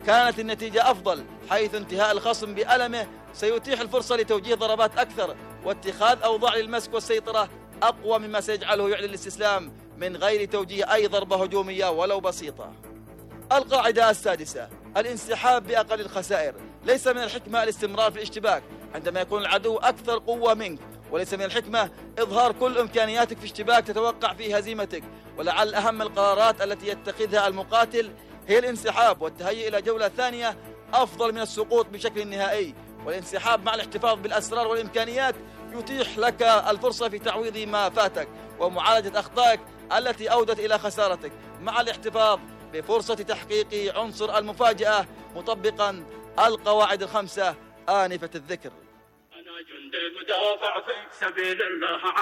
كانت النتيجة أفضل، حيث انتهاء الخصم بألمه سيتيح الفرصة لتوجيه ضربات أكثر واتخاذ أوضاع للمسك والسيطرة أقوى، مما سيجعله يعلن الاستسلام من غير توجيه أي ضربة هجومية ولو بسيطة. القاعدة السادسة: الانسحاب بأقل الخسائر. ليس من الحكمة الاستمرار في الاشتباك عندما يكون العدو أكثر قوة منك، وليس من الحكمة إظهار كل إمكانياتك في اشتباك تتوقع فيه هزيمتك. ولعل أهم القرارات التي يتخذها المقاتل هي الانسحاب، والتهيئ إلى جولة ثانية أفضل من السقوط بشكل نهائي. والانسحاب مع الاحتفاظ بالأسرار والإمكانيات يتيح لك الفرصة في تعويض ما فاتك ومعالجة أخطائك التي أودت إلى خسارتك، مع الاحتفاظ بفرصة تحقيق عنصر المفاجأة مطبقا القواعد الخمسة آنفة الذكر. أنا جندي مدافع في سبيل الله.